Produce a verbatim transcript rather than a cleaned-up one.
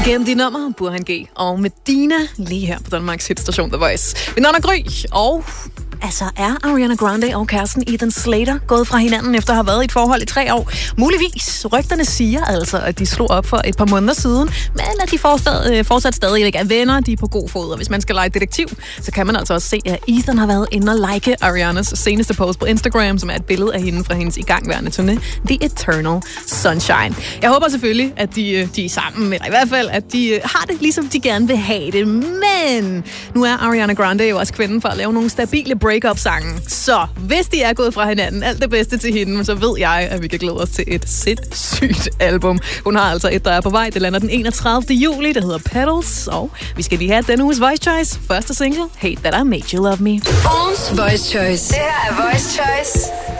Gennem de nummer, Burhan G og Medina, lige her på Danmarks hitstation The Voice. Min navn er Gry, og altså er Ariana Grande og kæresten Ethan Slater gået fra hinanden efter at have været i et forhold i tre år? Muligvis. Rygterne siger altså, at de slog op for et par måneder siden, men at de fortsat, fortsat stadig ikke er venner. De er på god fod, og hvis man skal lege detektiv, så kan man altså også se, at Ethan har været inde og like Arianas seneste post på Instagram, som er et billede af hende fra hendes igangværende turné, The Eternal Sunshine. Jeg håber selvfølgelig, at de, de er sammen, eller i hvert fald, at de har det, ligesom de gerne vil have det. Men nu er Ariana Grande jo også kvinden for at lave nogle stabile break-up-sange. Så hvis de er gået fra hinanden, alt det bedste til hende, så ved jeg, at vi kan glæde os til et sindssygt album. Hun har altså et, der er på vej. Det lander den enogtredivte juli, der hedder Petals. Og vi skal lige have denne uges Voice Choice. Første single, Hate That I Made You Love Me. Ugens Voice Choice. Det her er Voice Choice